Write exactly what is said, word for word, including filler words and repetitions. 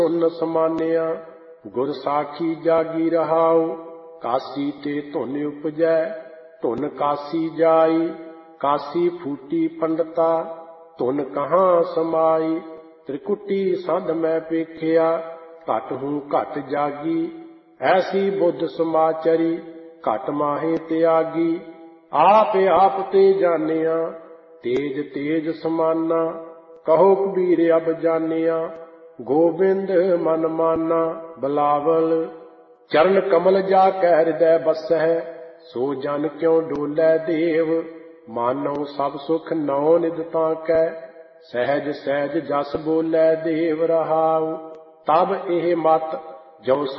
ਸੁਨ ਸਮਾਨਿਆ ਗੁਰ ਸਾਖੀ ਜਾਗੀ ਰਹਾਉ। ਕਾਸੀ ਤੇ ਧੁਨ ਉਪਜੈ ਧੁਨ ਕਾਸੀ ਜਾਈ। ਕਾਸੀ ਫੂਟੀ ਪੰਡਤਾ ਧੁਨ ਕਹਾਂ ਸਮਾਈ। ਤ੍ਰਿਕੁਟੀ ਸੰਧ ਮੈਂ ਪੇਖਿਆ ਘਟ ਹੂੰ ਘਟ ਜਾਗੀ। ਐਸੀ ਬੁੱਧ ਸਮਾਚਰੀ ਘਟ ਮਾਹੇ ਤਿਆਗੀ। ਆਪ ਆਪ ਤੇ ਜਾਣਿਆ ਤੇਜ ਤੇਜ ਸਮਾਨਾ। ਕਹੋ ਕਬੀਰ ਅਬ ਜਾਣਿਆ ਗੋਬਿੰਦ ਮਨ ਮਾਨਾ। ਬਲਾਵਲ ਚਰਨ ਕਮਲ ਜਾ ਕੈ ਹਿਰਦੈ ਬਸੈ। ਸੋ ਜਨ ਕਿਉ ਡੋਲੈ ਦੇਵ। ਮਾਨੋ ਸਭ ਸੁਖ ਨੌ ਨਿਧ ਤਾਂ ਕੈ। ਸਹਿਜ ਸਹਿਜ ਜਸ ਬੋਲੈ ਦੇਵ ਰਹਾਉ। ਤਬ ਇਹ ਮਤ ਜੋ